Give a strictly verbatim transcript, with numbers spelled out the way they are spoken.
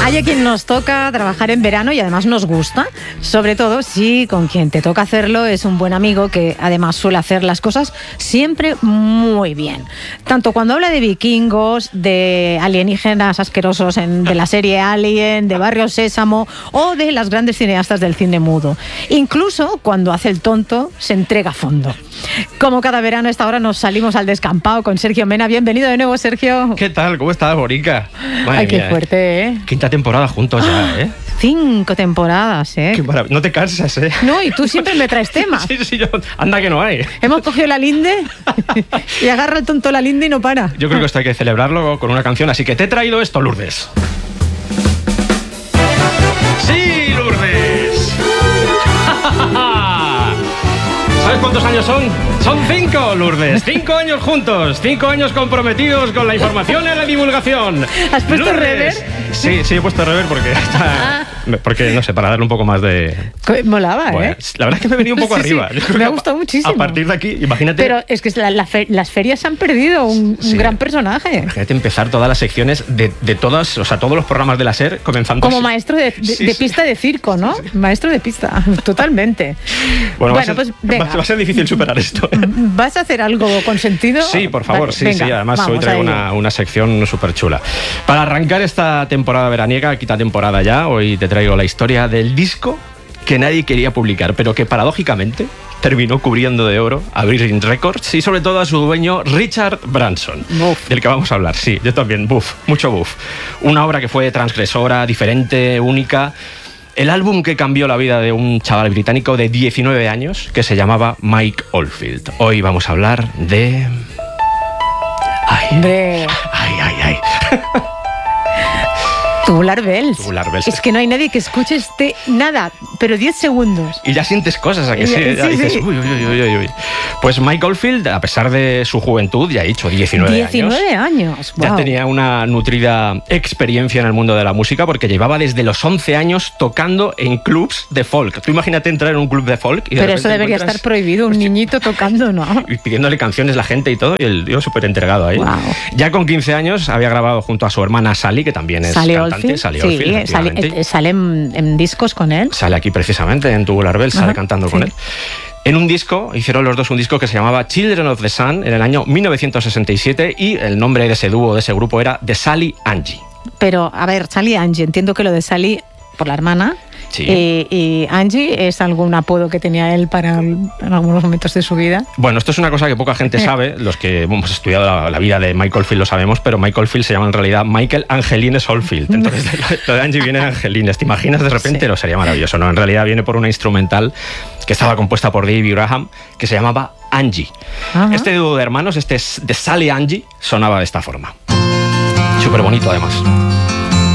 Hay a quien nos toca trabajar en verano y además nos gusta, sobre todo si con quien te toca hacerlo es un buen amigo que además suele hacer las cosas siempre muy bien. Tanto cuando habla de vikingos, de alienígenas asquerosos en, de la serie Alien, de Barrio Sésamo o de las grandes cineastas del cine mudo. Incluso cuando hace el tonto, se entrega a fondo. Como cada verano a esta hora nos salimos al descampado con Sergio Mena. Bienvenido de nuevo, Sergio. ¿Qué tal? ¿Cómo estás, Bonica? Madre Ay, qué mía, fuerte, ¿eh? Quinta temporada juntos ya, ¿eh? Cinco temporadas, ¿eh? Qué maravilla. No te cansas, ¿eh? No, y tú siempre me traes temas. Sí, sí, yo... Anda que no hay. Hemos cogido la linde y agarra el tonto la linde y no para. Yo creo que esto hay que celebrarlo con una canción, así que te he traído esto, Lourdes. ¡Sí, Lourdes! ¿Sabes cuántos años son? Son cinco, Lourdes. Cinco años juntos. Cinco años comprometidos con la información y la divulgación. ¿Has puesto Lourdes. rever? Sí, sí, he puesto rever porque está... Ah. Porque, no sé, para darle un poco más de... Molaba, bueno, ¿eh? La verdad es que me he venido un poco sí, arriba. Sí, me ha gustado muchísimo. A partir de aquí, imagínate... Pero es que la, la fe, las ferias han perdido un, sí. un gran personaje. Imagínate empezar todas las secciones de, de todas, o sea, todos los programas de la SER comenzando... Como así. maestro de, de, sí, de pista sí. de circo, ¿no? Sí, sí. Maestro de pista, totalmente. Bueno, bueno va, a ser, pues venga. va a ser difícil superar esto. ¿eh? ¿Vas a hacer algo con sentido? Sí, por favor, vale, sí, venga, sí. Además, hoy traigo una, una sección súper chula. Para arrancar esta temporada veraniega, quita temporada ya, hoy te traigo la historia del disco que nadie quería publicar, pero que paradójicamente terminó cubriendo de oro a Virgin Records y sobre todo a su dueño Richard Branson, Buf. del que vamos a hablar. Sí, yo también, buf, mucho buf. Una obra que fue transgresora, diferente, única. El álbum que cambió la vida de un chaval británico de diecinueve años que se llamaba Mike Oldfield. Hoy vamos a hablar de... Ay, de... ay, ay, ay. Tubular Bells. Tubular Bells. Es que no hay nadie que escuche este nada, pero diez segundos. Y ya sientes cosas, ¿a que sí? sí, Ya dices, sí. Uy, uy, uy, uy, uy. Pues Mike Oldfield, a pesar de su juventud, ya he dicho, diecinueve, diecinueve años. años. Ya Wow. tenía una nutrida experiencia en el mundo de la música porque llevaba desde los once años tocando en clubs de folk. Tú imagínate entrar en un club de folk y de Pero eso debería encuentras... estar prohibido, un Hostia. niñito tocando, ¿no? Y pidiéndole canciones la gente y todo, y el tío súper entregado ahí. Wow. Ya con quince años había grabado junto a su hermana Sally, que también es Sally cantante. Oldfield. Sally Sí, Oldfield, sale, efectivamente. sale en, en discos con él. Sale aquí precisamente en Tubular Bells, sale cantando sí. con él. En un disco, hicieron los dos un disco que se llamaba Children of the Sun en el año mil novecientos sesenta y siete y el nombre de ese dúo, de ese grupo era The Sally Angie. Pero, a ver, Sally Angie, entiendo que lo de Sally por la hermana. Sí. Eh, y Angie es algún apodo que tenía él para en algunos momentos de su vida. Bueno, esto es una cosa que poca gente sabe, los que hemos estudiado la, la vida de Mike Oldfield lo sabemos, pero Mike Oldfield se llama en realidad Michael Angelines Oldfield. Entonces, lo de Angie viene de Angelines. ¿Te imaginas de repente? Sí. Lo sería maravilloso, ¿no? En realidad viene por una instrumental que estaba compuesta por David Graham, que se llamaba Angie. Ajá. Este dúo de hermanos, este de Sally Angie, sonaba de esta forma. Súper bonito, además.